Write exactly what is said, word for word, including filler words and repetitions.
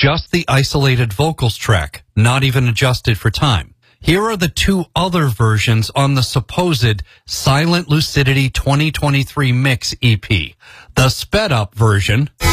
just the isolated vocals track, not even adjusted for time. Here are the two other versions on the supposed Silent Lucidity twenty twenty-three Mix E P. The sped up version